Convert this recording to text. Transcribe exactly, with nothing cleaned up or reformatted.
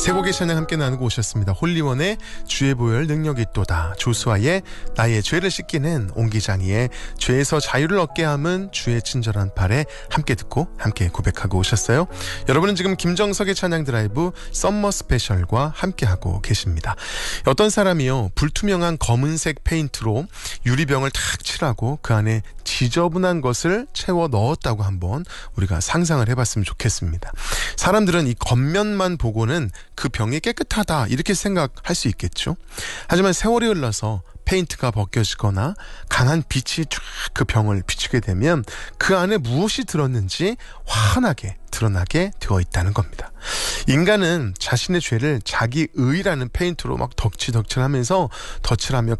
세 곡의 찬양 함께 나누고 오셨습니다. 홀리원의 주의 보혈 능력이 있도다, 조수아의 나의 죄를 씻기는, 옹기장이의 죄에서 자유를 얻게 함은 주의 친절한 팔에 함께 듣고 함께 고백하고 오셨어요. 여러분은 지금 김정석의 찬양 드라이브 썸머 스페셜과 함께하고 계십니다. 어떤 사람이요, 불투명한 검은색 페인트로 유리병을 탁 칠하고 그 안에 지저분한 것을 채워 넣었다고 한번 우리가 상상을 해봤으면 좋겠습니다. 사람들은 이 겉면만 보고는 그 병이 깨끗하다 이렇게 생각할 수 있겠죠. 하지만 세월이 흘러서 페인트가 벗겨지거나 강한 빛이 쫙 그 병을 비추게 되면 그 안에 무엇이 들었는지 환하게 드러나게 되어 있다는 겁니다. 인간은 자신의 죄를 자기 의라는 페인트로 막 덕칠덕칠하면서 덧칠하며